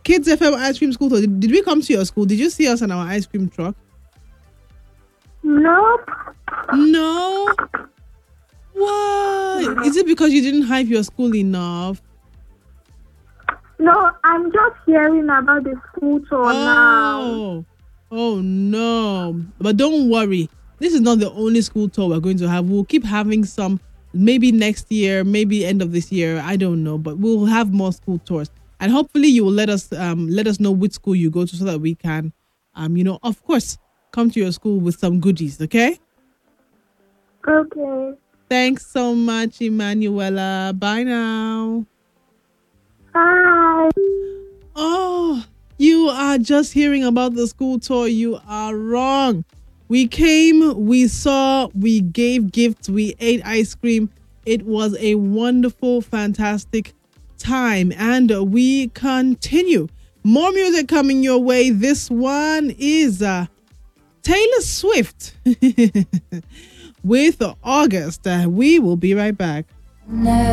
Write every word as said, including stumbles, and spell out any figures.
Kids F M ice cream school tour. Did, did we come to your school? Did you see us on our ice cream truck? Nope. No. Why? Is it because you didn't hype your school enough? No, I'm just hearing about the school tour now. Oh. Oh no. But don't worry. This is not the only school tour we're going to have. We'll keep having some, maybe next year, maybe end of this year. I don't know, but we'll have more school tours. And hopefully you will let us um let us know which school you go to so that we can um you know, of course, come to your school with some goodies, okay? Okay. Thanks so much, Emanuela. Bye now. Bye. Oh, you are just hearing about the school tour. You are wrong. We came, we saw, we gave gifts, we ate ice cream. It was a wonderful, fantastic time, and we continue. More music coming your way. This one is uh, Taylor Swift with August. Uh, we will be right back. No.